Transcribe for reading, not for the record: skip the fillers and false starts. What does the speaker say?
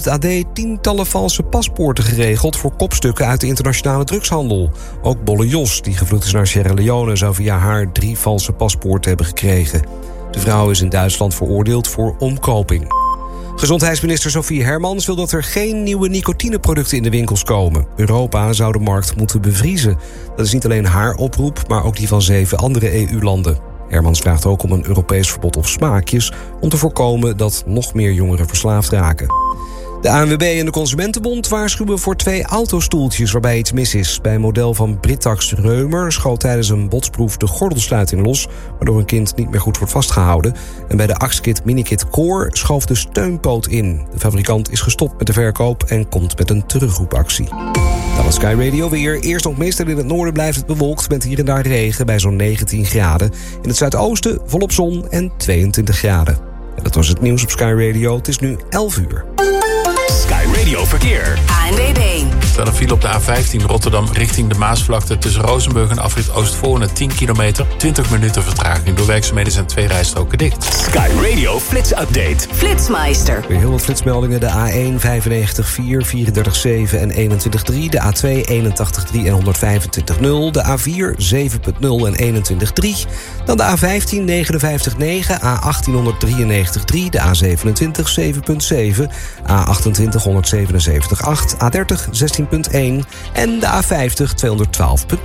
Het AD tientallen valse paspoorten geregeld voor kopstukken uit de internationale drugshandel. Ook Bolle Jos, die gevlucht is naar Sierra Leone, zou via haar 3 valse paspoorten hebben gekregen. De vrouw is in Duitsland veroordeeld voor omkoping. Gezondheidsminister Sophie Hermans wil dat er geen nieuwe nicotineproducten in de winkels komen. Europa zou de markt moeten bevriezen. Dat is niet alleen haar oproep, maar ook die van 7 andere EU-landen. Hermans vraagt ook om een Europees verbod op smaakjes om te voorkomen dat nog meer jongeren verslaafd raken. De ANWB en de Consumentenbond waarschuwen voor 2 autostoeltjes waarbij iets mis is. Bij een model van Britax Reumer schoot tijdens een botsproef de gordelsluiting los, waardoor een kind niet meer goed wordt vastgehouden. En bij de Axkit Minikit Core schoof de steunpoot in. De fabrikant is gestopt met de verkoop en komt met een terugroepactie. Dat was Sky Radio weer. Eerst nog mist en in het noorden blijft het bewolkt met hier en daar regen bij zo'n 19 graden. In het zuidoosten volop zon en 22 graden. En dat was het nieuws op Sky Radio. Het is nu 11 uur. Sky Radio Verkeer. ANWB. Er staat een file op de A15 Rotterdam richting de Maasvlakte tussen Rozenburg en afrit Oostvoorne 10 kilometer. 20 minuten vertraging. Door werkzaamheden zijn 2 rijstroken dicht. Sky Radio Flits Update. Flitsmeister. Weer heel wat flitsmeldingen. De A1 95.4, 34.7 en 21.3. De A2 81.3 en 125.0. De A4 7.0 en 21.3. Dan de A15 59.9, A18 193.3. De A27 7.7. A28 177.8. A30 16.1. En de A50 212.0.